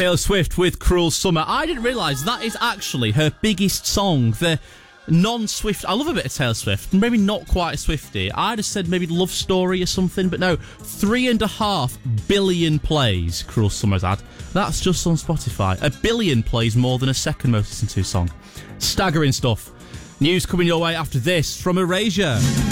Taylor Swift with Cruel Summer. I didn't realise that is actually her biggest song. The non-Swift... I love a bit of Taylor Swift. Maybe not quite a Swiftie. I'd have said maybe Love Story or something, but no. 3.5 billion plays Cruel Summer's had. That's just on Spotify. 1 billion plays more than a second most listened to song. Staggering stuff. News coming your way after this from Erasure.